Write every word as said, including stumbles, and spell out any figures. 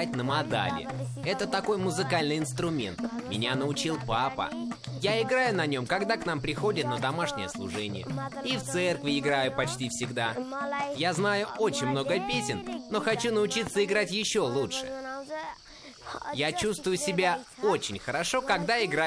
играть на мадали. Это такой музыкальный инструмент. Меня научил папа. Я играю на нем, когда к нам приходят на домашнее служение. И в церкви играю почти всегда. Я знаю очень много песен, но хочу научиться играть еще лучше. Я чувствую себя очень хорошо, когда играю.